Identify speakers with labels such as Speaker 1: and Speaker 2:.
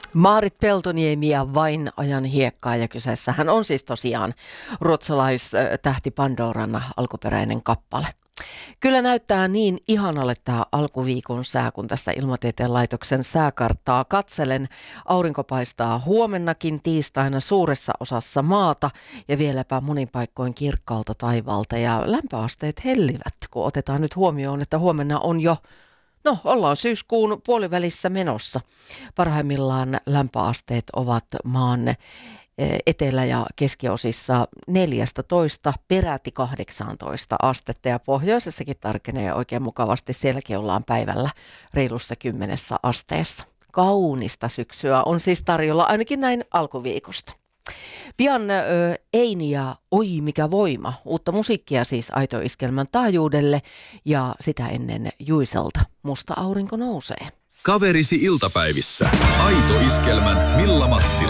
Speaker 1: Maarit Peltoniemi ja Vain ajan hiekkaa, ja kyseessähän on siis tosiaan ruotsalaistähti Pandoran alkuperäinen kappale. Kyllä näyttää niin ihanalle tämä alkuviikon sää, kun tässä Ilmatieteen laitoksen sääkarttaa katselen. Aurinko paistaa huomennakin tiistaina suuressa osassa maata ja vieläpä monin paikkoin kirkkaalta taivaalta, ja lämpöasteet hellivät, kun otetaan nyt huomioon, että huomenna on jo ollaan syyskuun puolivälissä menossa. Parhaimmillaan lämpöasteet ovat maan etelä- ja keskiosissa 14, peräti 18 astetta, ja pohjoisessakin tarkenee oikein mukavasti. Sielläkin ollaan päivällä reilussa 10 asteessa. Kaunista syksyä on siis tarjolla ainakin näin alkuviikosta. Pian Eini ja Oi mikä voima, uutta musiikkia siis Aito Iskelmän taajuudelle, ja sitä ennen Juiselta Musta aurinko nousee.
Speaker 2: Kaverisi iltapäivissä. Aito Iskelmän Milla Mattila.